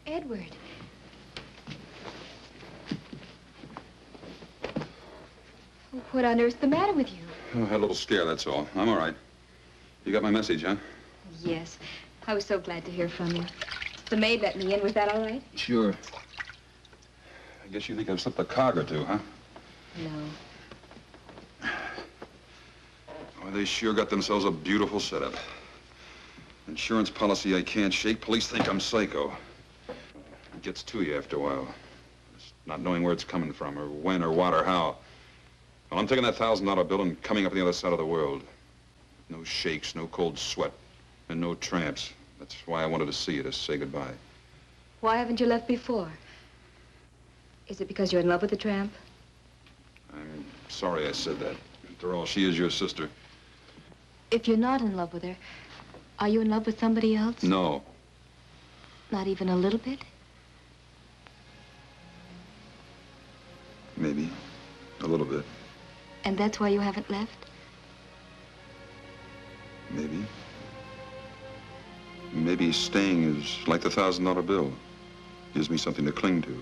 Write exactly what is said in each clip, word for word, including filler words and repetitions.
Edward. What on earth's the matter with you? Oh, I had a little scare, that's all. I'm all right. You got my message, huh? Yes. I was so glad to hear from you. The maid let me in. Was that all right? Sure. I guess you think I've slipped a cog or two, huh? No. Well, they sure got themselves a beautiful setup. Insurance policy I can't shake. Police think I'm psycho. It gets to you after a while. Just not knowing where it's coming from, or when, or what, or how. Well, I'm taking that thousand dollar bill and coming up on the other side of the world. No shakes, no cold sweat, and no tramps. That's why I wanted to see you, to say goodbye. Why haven't you left before? Is it because you're in love with the tramp? I'm sorry I said that. After all, she is your sister. If you're not in love with her, are you in love with somebody else? No. Not even a little bit? Maybe. A little bit. And that's why you haven't left? Maybe. Maybe staying is like the thousand dollar bill. Gives me something to cling to.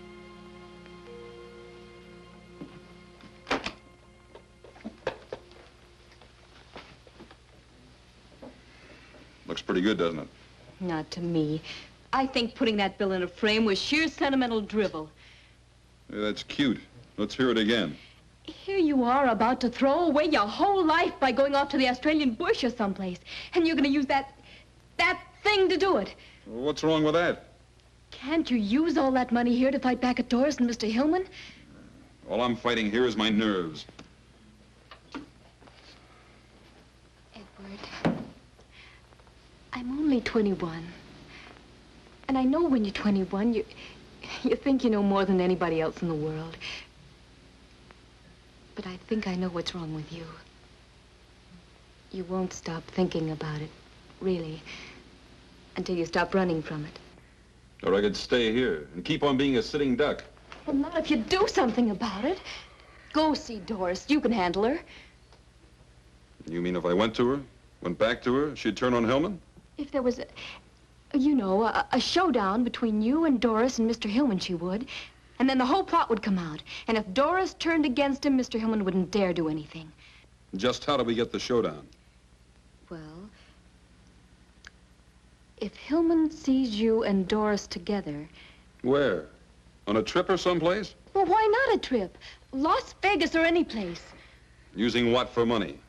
Looks pretty good, doesn't it? Not to me. I think putting that bill in a frame was sheer sentimental drivel. Yeah, that's cute. Let's hear it again. Here you are about to throw away your whole life by going off to the Australian bush or someplace. And you're going to use that, that thing to do it. What's wrong with that? Can't you use all that money here to fight back at Doris and Mister Hillman? All I'm fighting here is my nerves. Edward, I'm only twenty-one. And I know when you're twenty-one, you, you think you know more than anybody else in the world. But I think I know what's wrong with you. You won't stop thinking about it, really, until you stop running from it. Or I could stay here and keep on being a sitting duck. Well, not if you do something about it. Go see Doris. You can handle her. You mean if I went to her, went back to her, she'd turn on Hillman? If there was, a, you know, a, a showdown between you and Doris and Mister Hillman, she would. And then the whole plot would come out. And if Doris turned against him, Mister Hillman wouldn't dare do anything. Just how do we get the showdown? Well, if Hillman sees you and Doris together... Where? On a trip or someplace? Well, why not a trip? Las Vegas or any place. Using what for money?